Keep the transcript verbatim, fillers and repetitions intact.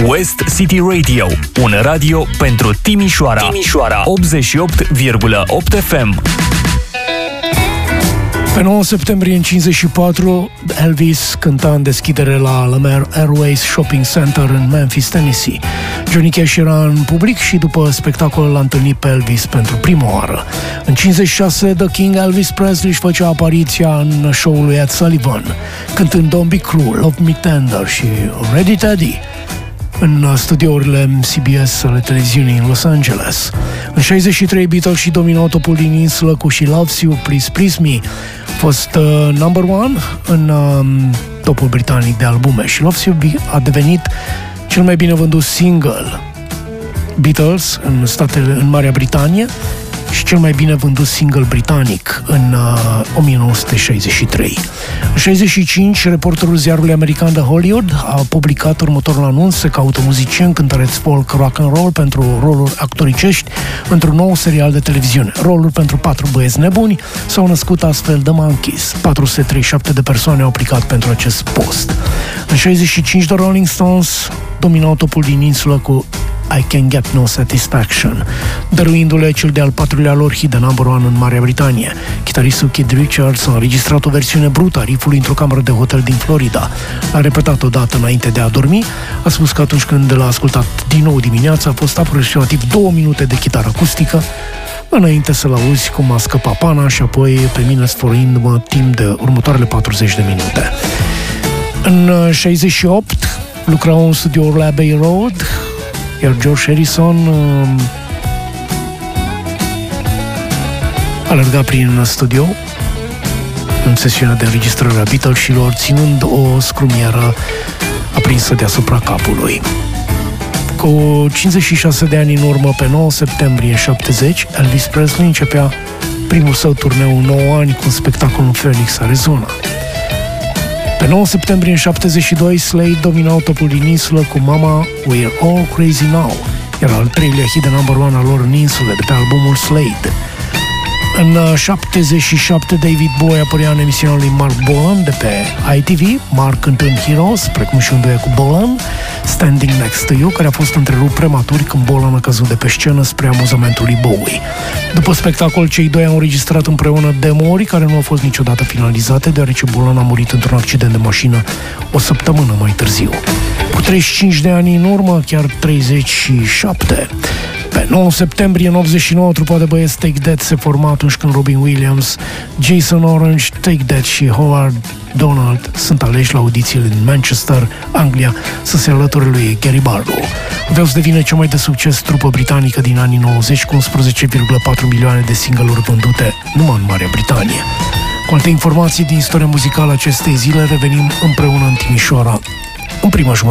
West City Radio, un radio pentru Timișoara. Timișoara optzeci și opt virgulă opt F M. Pe nouă septembrie în cincizeci și patru, Elvis cânta în deschidere la Lamar Airways Shopping Center în Memphis, Tennessee. Johnny Cash era în public și după spectacol l-a întâlnit pe Elvis pentru prima oară. În cincizeci și șase, The King Elvis Presley își făcea apariția în show-ul lui Ed Sullivan, cântând Don't Be Cruel, Love Me Tender și Ready Teddy în studiourile C B S ale televiziunii în Los Angeles. În șaizeci și trei, Beatles și dominau topul din insulă cu She Loves You, Please Please Me. A fost uh, number one în uh, topul britanic de albume. She Loves You a devenit cel mai bine vândut single Beatles în, statele, în Marea Britanie și cel mai bine vândut single britanic în uh, o mie nouă sute șaizeci și trei. În șaizeci și cinci, reporterul ziarului american The Hollywood a publicat următorul anunț: se caută muzicieni, cântăreți folk, rock and roll pentru roluri actoricești într-un nou serial de televiziune. Roluri pentru patru băieți nebuni. S-au născut astfel The Monkees. patru sute treizeci și șapte de persoane au aplicat pentru acest post. În șaizeci și cinci, The Rolling Stones dominau topul din insulă cu I Can Get No Satisfaction, dăruindu-le cel de-al patrulea lor hit de number one în Marea Britanie. Chitaristul Keith Richards a înregistrat o versiune brută a riffului într-o cameră de hotel din Florida. L-a repetat odată înainte de a dormi. A spus că atunci când l-a ascultat din nou dimineața a fost aproximativ două minute de chitară acustică înainte să-l auzi cum a scăpat pana și apoi pe mine sfărâindu-mă timp de următoarele patruzeci de minute. În șaizeci și opt lucrau în studioul Abbey Road, iar George Harrison uh, alerga prin studio în sesiunea de înregistrare a Beatles-ilor, ținând o scrumieră aprinsă deasupra capului. Cu cincizeci și șase de ani în urmă, pe nouă septembrie șaptezeci, Elvis Presley începea primul său turneu în nouă ani cu un spectacol în Phoenix, Arizona. Pe nouă septembrie în șaptezeci și doi, Slade dominau topul din insulă cu Mama We're All Crazy Now. Era al treilea hit de number one al lor în insule, de pe albumul Slade. În șaptezeci și șapte, David Bowie apărea în emisiunea lui Mark Bolan de pe I T V, Mark cântând Heroes, precum și un duet cu Bolan, Standing Next to You, care a fost întrerupt prematur când Bolan a căzut de pe scenă spre amuzamentul lui Bowie. După spectacol, cei doi au înregistrat împreună demo-uri care nu au fost niciodată finalizate, deoarece Bolan a murit într-un accident de mașină o săptămână mai târziu. Cu treizeci și cinci de ani în urmă, chiar treizeci și șapte, pe nouă septembrie în optzeci și nouă, trupa de băieți Take That se forma atunci când Robin Williams, Jason Orange, Take That și Howard Donald sunt aleși la audițiile din Manchester, Anglia, să se alăture lui Gary Barlow. Aveau să devină cea mai de succes trupă britanică din anii nouăzeci, cu unsprezece virgulă patru milioane de single-uri vândute numai în Marea Britanie. Cu alte informații din istoria muzicală acestei zile revenim împreună în Timișoara în prima jumătate